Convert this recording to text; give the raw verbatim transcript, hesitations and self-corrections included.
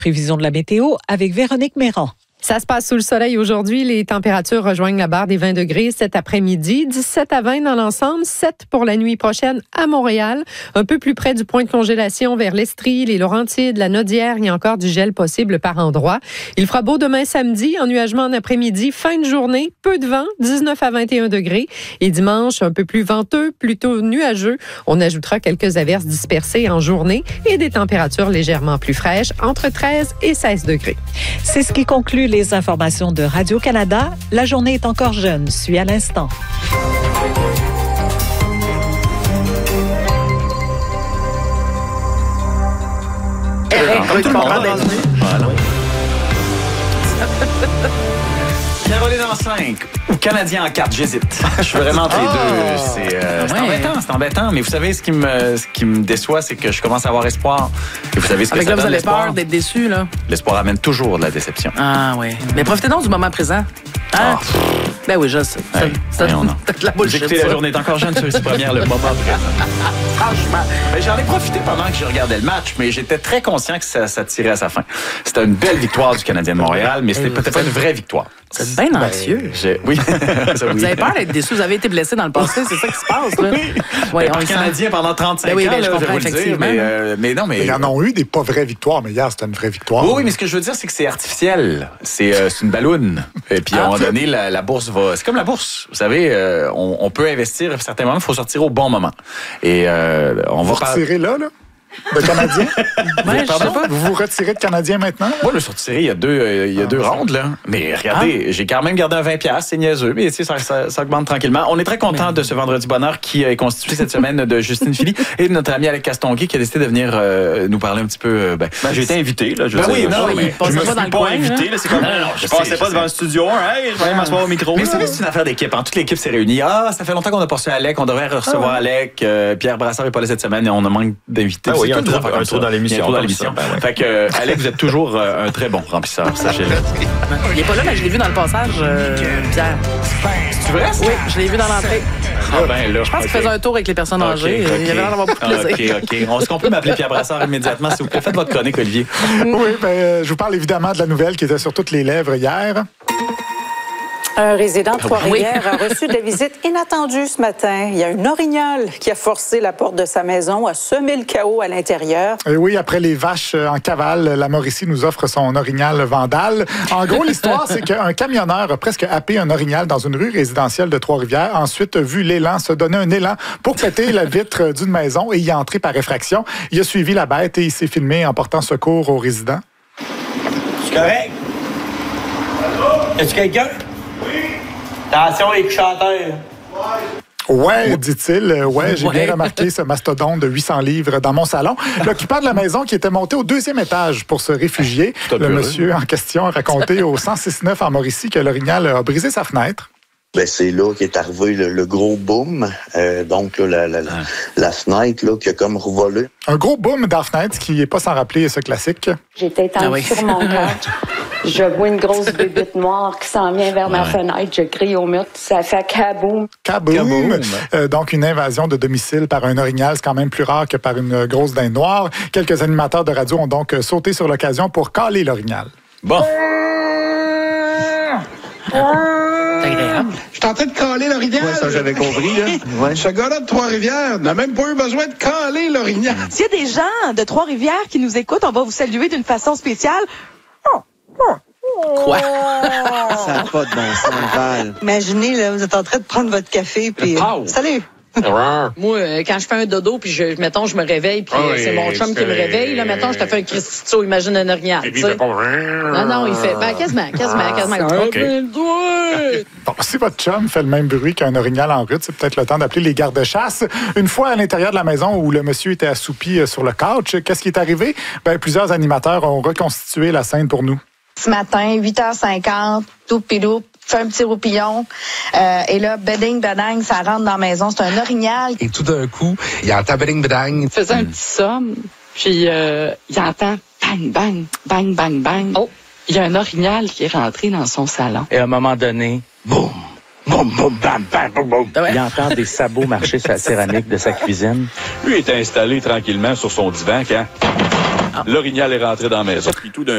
Prévision de la météo avec Véronique Méran. Ça se passe sous le soleil aujourd'hui. Les températures rejoignent la barre des vingt degrés cet après-midi. dix-sept à vingt dans l'ensemble, sept pour la nuit prochaine à Montréal. Un peu plus près du point de congélation vers l'Estrie, les Laurentides, la Nodière. Il y a encore du gel possible par endroits. Il fera beau demain samedi, ennuagement en après-midi, fin de journée, peu de vent, dix-neuf à vingt et un degrés. Et dimanche, un peu plus venteux, plutôt nuageux. On ajoutera quelques averses dispersées en journée et des températures légèrement plus fraîches, entre treize et seize degrés. C'est ce qui conclut les informations de Radio-Canada. La journée est encore jeune. Suis à l'instant. Caroline en cinq ou Canadien en quatre, j'hésite. Je suis vraiment entre les Oh. deux. C'est, euh, c'est Ouais. embêtant, c'est embêtant. Mais vous savez, ce qui me, ce qui me déçoit, c'est que je commence à avoir espoir. Et vous savez ce que Avec ça là, vous donne, avez l'espoir? peur d'être déçu, là. L'espoir amène toujours de la déception. Ah, oui. Mais profitez donc du moment présent. Hein? Ah. Ben oui, je sais. C'est Hey, c'est voyons, non. de la Vous bullshit, écoutez, ça. la journée est encore jeune sur les premières, le moment présent. Franchement, ben, j'en ai profité pendant que je regardais le match, mais j'étais très conscient que ça, ça tirait à sa fin. C'était une belle victoire du Canadien de Montréal, mais c'était peut-être pas une vraie victoire. Vous êtes bien anxieux. J'ai- Oui. Ça, oui. Vous avez peur d'être déçu. Vous avez été blessé dans le passé. C'est ça qui se passe, là. Oui, Ben, par le sent. Canadien pendant trente-cinq Ben oui, ans, ben, je là, comprends, vais vous le dire, effectivement. mais, euh, mais non, mais... Il y en ont eu des pas vraies victoires, mais hier, c'était une vraie victoire. Oui, oui, mais ce que je veux dire, c'est que c'est artificiel. C'est euh, c'est une balloune. Et puis, à un moment donné, la, la bourse va... C'est comme la bourse. Vous savez, euh, on, on peut investir à certains moments, il faut sortir au bon moment. Et euh, on Vous va... par- retirez là, là, de Canadien? Ouais, je sais pas. Vous vous retirez de Canadien maintenant? Moi, le sortiré, il y a deux, euh, il y a deux rondes, là. Mais regardez, j'ai quand même gardé un vingt piastres, c'est niaiseux, mais tu sais, ça, ça, ça augmente tranquillement. On est très content de ce vendredi bonheur qui est constitué cette semaine de Justine Philly et de notre ami Alec Castonguay qui a décidé de venir euh, nous parler un petit peu. euh, Ben, Ben, j'ai été invité, là. Je Ben veux oui, dire, non, je- mais il passait je me pas suis dans le pas coin, invité, hein? là. C'est comme, Non, non, non, je je sais, passais je pas sais. devant le studio. Hey, je vais aller m'asseoir au micro. Mais là. vous savez, c'est une affaire d'équipe. Hein? Toute l'équipe s'est réunie. Ah, ça fait longtemps qu'on a pas reçu Alec. On devrait recevoir Alec. Euh, Pierre Brassard est pas là cette semaine et on a manque d'invités. Ah oui, C'est il y a un toutes des trou- affaires un comme trou ça. dans l'émission, Il y a un trou dans comme l'émission. ça, ben ouais. Fait que, euh, Alec, vous êtes toujours euh, un très bon remplisseur, sachez-le. Il est pas là, mais je l'ai vu dans le passage, euh, Pierre. C'est vrai? ça? Oui, je l'ai vu dans l'entrée. Ah ben là. Je pense qu'il faisait un tour avec les personnes Ok, âgées. ok. Il avait l'air d'avoir beaucoup de plaisir. OK, OK. Est-ce qu'on peut m'appeler Pierre Brassard immédiatement, s'il vous plaît? Faites votre chronique, Olivier. Oui, ben, euh, je vous parle évidemment de la nouvelle qui était sur toutes les lèvres hier. Un résident de Trois-Rivières Oui. a reçu des visites inattendues ce matin. Il y a une orignale qui a forcé la porte de sa maison, a semé le chaos à l'intérieur. Et oui, après les vaches euh, en cavale, la Mauricie nous offre son orignal vandale. En gros, l'histoire, c'est qu'un camionneur a presque happé un orignal dans une rue résidentielle de Trois-Rivières. Ensuite, a vu l'élan se donner un élan pour péter la vitre d'une maison et y entrer par effraction. Il a suivi la bête et il s'est filmé en portant secours aux résidents. C'est correct? Est-ce quelqu'un? Oui. Attention, les chanteurs. Ouais, dit-il. Euh, Ouais, j'ai Ouais. bien remarqué ce mastodonte de huit cents livres dans mon salon. L'occupant de la maison qui était monté au deuxième étage pour se réfugier. Tout à Le fait, monsieur en question a raconté au cent six neuf en Mauricie que l'orignal a brisé sa fenêtre. Ben, c'est là qu'est arrivé le, le gros boom. Euh, donc, là, la, la, la, la fenêtre là, qui a comme revolé. Un gros boom dans la fenêtre qui n'est pas sans rappeler ce classique. J'étais étendue Ah oui. sur mon couch. Je vois une grosse bébête noire qui s'en vient vers ma fenêtre. Je crie au mur. Ça fait kaboum. Kaboom! Kaboom. Euh, donc, une invasion de domicile par un orignal, c'est quand même plus rare que par une grosse dinde noire. Quelques animateurs de radio ont donc euh, sauté sur l'occasion pour caler l'orignal. Bon. C'est agréable. Je suis en train de caler l'orignal. Ouais, ça, j'avais compris, là. Ouais. Ce gars-là de Trois-Rivières n'a même pas eu besoin de caler l'orignal. S'il y a des gens de Trois-Rivières qui nous écoutent, on va vous saluer d'une façon spéciale. Quoi? Ça n'a pas de bon sens, Val. Imaginez, là, vous êtes en train de prendre votre café, puis... Pow. Salut! Moi, euh, quand je fais un dodo, puis je, mettons, je me réveille, puis euh, c'est mon chum qui me réveille, là, mettons, je te fais un Christito, imagine un orignal, tu sais. Non, non, il fait, ben, quasiment, quasiment, quasiment. OK. Bon, si votre chum fait le même bruit qu'un orignal en route, c'est peut-être le temps d'appeler les gardes-chasse. Une fois à l'intérieur de la maison où le monsieur était assoupi euh, sur le couch, qu'est-ce qui est arrivé? Ben, plusieurs animateurs ont reconstitué la scène pour nous. Ce matin, huit heures cinquante, tout pilou, fait un petit roupillon. Euh, et là, beding, bedang, ça rentre dans la maison. C'est un orignal. Et tout d'un coup, il y a un tabeling bedang. Il faisait un petit somme, puis euh, il entend bang, bang, bang, bang, bang. Oh, il y a un orignal qui est rentré dans son salon. Et à un moment donné, boum, boum, boum, bam, bam, boum, boum. Ouais. Il entend des sabots marcher sur la céramique de sa cuisine. Lui était installé tranquillement sur son divan quand l'orignal est rentré dans la maison. Puis tout d'un